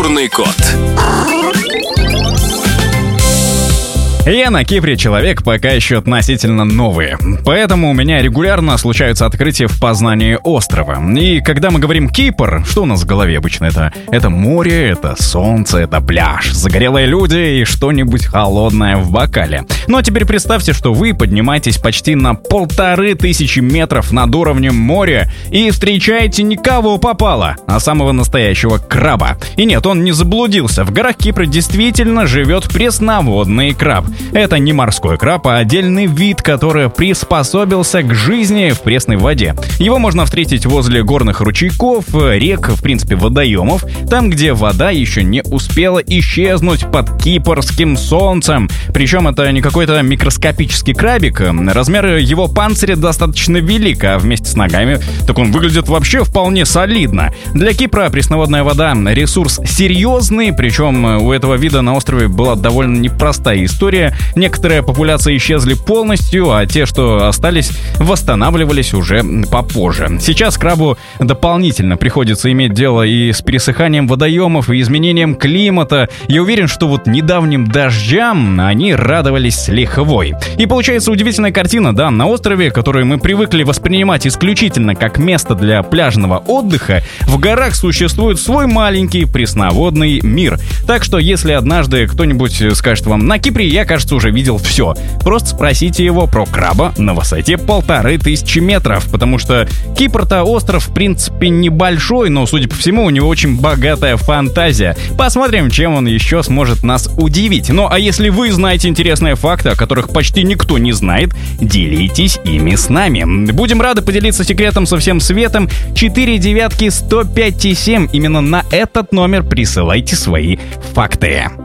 Культурный код. Я на Кипре человек пока еще относительно новый, поэтому у меня регулярно случаются открытия в познании острова. И когда мы говорим Кипр, что у нас в голове обычно? Это море, это солнце, это пляж, загорелые люди и что-нибудь холодное в бокале. Ну а теперь представьте, что вы поднимаетесь почти на 1500 метров над уровнем моря и встречаете не кого попало, а самого настоящего краба. И нет, он не заблудился. В горах Кипра действительно живет пресноводный краб. Это не морской краб, а отдельный вид, который приспособился к жизни в пресной воде. Его можно встретить возле горных ручейков, рек, в принципе, водоемов, там, где вода еще не успела исчезнуть под кипрским солнцем. Причем это не какой-то микроскопический крабик. Размер его панциря достаточно велик, а вместе с ногами так он выглядит вообще вполне солидно. Для Кипра пресноводная вода — ресурс серьезный, причем у этого вида на острове была довольно непростая история. Некоторые популяции исчезли полностью, а те, что остались, восстанавливались уже попозже. Сейчас крабу дополнительно приходится иметь дело и с пересыханием водоемов, и изменением климата. Я уверен, что вот недавним дождям они радовались с лихвой. И получается удивительная картина, да, на острове, который мы привыкли воспринимать исключительно как место для пляжного отдыха, в горах существует свой маленький пресноводный мир. Так что, если однажды кто-нибудь скажет вам: на Кипре я, кажется, уже видел все, просто спросите его про краба на высоте 1500 метров, потому что Кипр-то остров, в принципе, небольшой, но, судя по всему, у него очень богатая фантазия. Посмотрим, чем он еще сможет нас удивить. Ну, а если вы знаете интересные факты, о которых почти никто не знает, делитесь ими с нами. Будем рады поделиться секретом со всем светом. 4 девятки 105 7. Именно на этот номер присылайте свои факты.